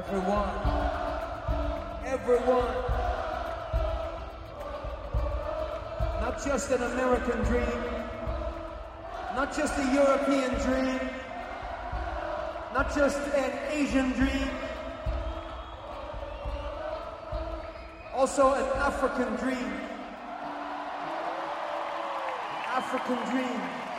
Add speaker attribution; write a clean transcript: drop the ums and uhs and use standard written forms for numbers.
Speaker 1: Everyone, everyone. Not just an American dream, not just a European dream, not just an Asian dream, also an African dream. An African dream.